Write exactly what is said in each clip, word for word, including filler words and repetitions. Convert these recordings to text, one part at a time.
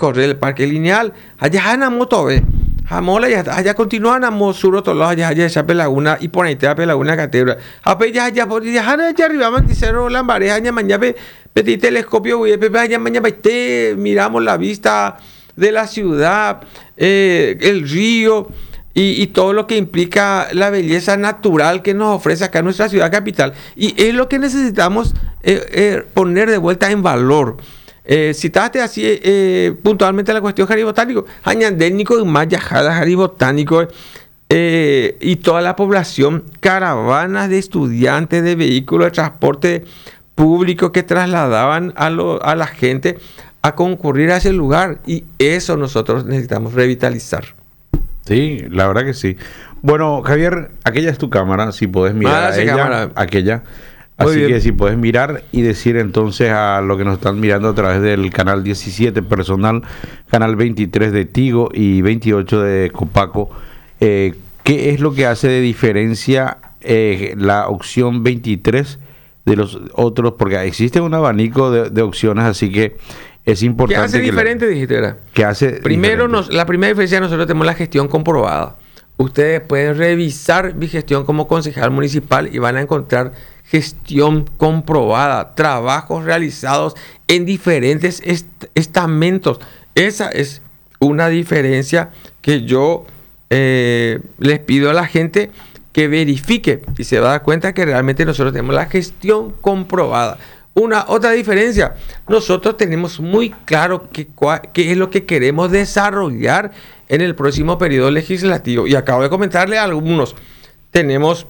recorrer el parque lineal. Allá hay una moto, ¿eh? Jamola ya allá continúan a sur otro lado allá allá esa pelaguna y por ahí te la pelaguna catedral. A ya allá por allá allá arriba manticero lambares allá mañana ve petit telescopio y pepe allá mañana te miramos la vista de la ciudad, eh, el río y, y todo lo que implica la belleza natural que nos ofrece acá nuestra ciudad capital. Y es lo que necesitamos eh, eh, poner de vuelta en valor. Eh, citaste así eh, puntualmente la cuestión jardín botánico, Añandénico y Mayajada, jardín botánico eh, y toda la población, caravanas de estudiantes de vehículos de transporte público que trasladaban a, lo, a la gente a concurrir a ese lugar, y eso nosotros necesitamos revitalizar. Sí, la verdad que sí. Bueno, Javier, aquella es tu cámara, si podés mirar ah, a ella, cámara. aquella. Así que si puedes mirar y decir entonces a lo que nos están mirando a través del canal diecisiete personal, canal veintitrés de Tigo y veintiocho de Copaco, eh, ¿qué es lo que hace de diferencia eh, la opción veintitrés de los otros? Porque existe un abanico de, de opciones, así que es importante. ¿Qué hace que diferente, la, dijiste? ¿Verdad? ¿Qué hace Primero, nos, la primera diferencia, nosotros tenemos la gestión comprobada. Ustedes pueden revisar mi gestión como concejal municipal y van a encontrar gestión comprobada, trabajos realizados en diferentes est estamentos. Esa es una diferencia que yo eh, les pido a la gente que verifique y se va a dar cuenta que realmente nosotros tenemos la gestión comprobada. Una otra diferencia, nosotros tenemos muy claro qué qué es lo que queremos desarrollar en el próximo periodo legislativo, y acabo de comentarle a algunos. Tenemos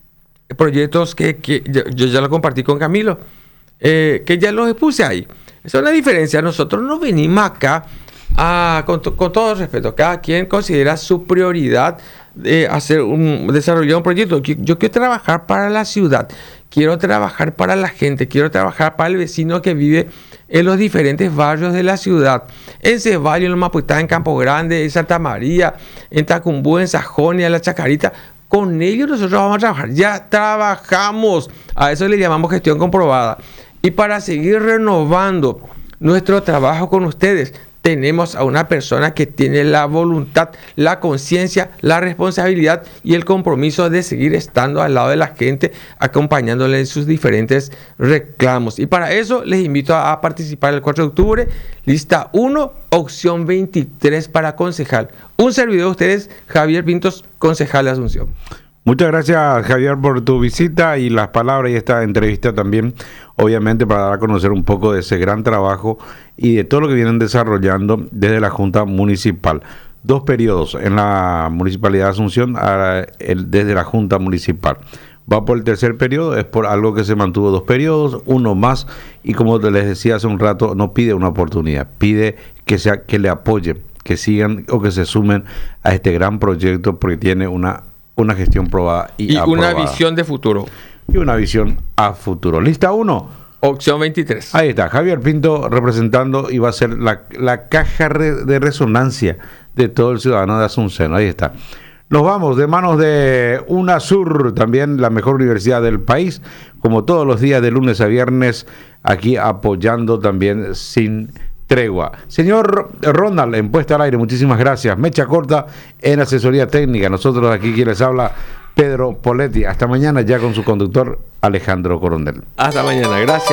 proyectos que, que yo, yo ya lo compartí con Camilo, eh, que ya los expuse ahí. Esa es la diferencia. Nosotros no venimos acá a, con, to, con todo respeto, cada quien considera su prioridad de hacer un, desarrollar un proyecto. Yo, yo quiero trabajar para la ciudad, quiero trabajar para la gente, quiero trabajar para el vecino que vive en los diferentes barrios de la ciudad, en Ceballos, en Los Maputá, en Campo Grande, en Santa María, en Tacumbú, en Sajonia, en La Chacarita. Con ellos nosotros vamos a trabajar. Ya trabajamos. A eso le llamamos gestión comprobada. Y para seguir renovando nuestro trabajo con ustedes, tenemos a una persona que tiene la voluntad, la conciencia, la responsabilidad y el compromiso de seguir estando al lado de la gente, acompañándole en sus diferentes reclamos. Y para eso les invito a, a participar el cuatro de octubre, lista uno, opción veintitrés para concejal. Un servidor de ustedes, Javier Pintos, concejal de Asunción. Muchas gracias, Javier, por tu visita y las palabras y esta entrevista también, obviamente, para dar a conocer un poco de ese gran trabajo y de todo lo que vienen desarrollando desde la Junta Municipal. Dos periodos en la Municipalidad de Asunción a el, desde la Junta Municipal. Va por el tercer periodo, es por algo que se mantuvo dos periodos, uno más, y como les decía hace un rato, no pide una oportunidad, pide que, sea, que le apoyen, que sigan o que se sumen a este gran proyecto porque tiene una una gestión probada y, y aprobada. Una visión de futuro. Y una visión a futuro. Lista uno. Opción veintitrés. Ahí está, Javier Pinto representando y va a ser la, la caja re, de resonancia de todo el ciudadano de Asunción. Ahí está. Nos vamos de manos de UNASUR, también la mejor universidad del país, como todos los días de lunes a viernes, aquí apoyando también sin tregua. Señor Ronald, en Puesta al Aire, muchísimas gracias. Mecha corta en asesoría técnica. Nosotros aquí quien les habla, Pedro Poletti. Hasta mañana ya con su conductor Alejandro Coronel. Hasta mañana, gracias.